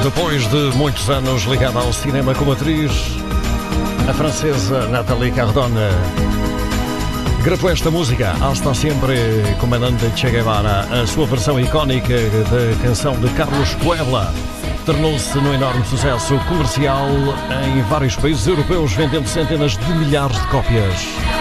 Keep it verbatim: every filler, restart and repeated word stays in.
Depois de muitos anos ligada ao cinema como atriz, a francesa Nathalie Cardone gravou esta música, Hasta Siempre, Comandante Che Guevara. A sua versão icónica da canção de Carlos Puebla tornou-se num enorme sucesso comercial em vários países europeus, vendendo centenas de milhares de cópias.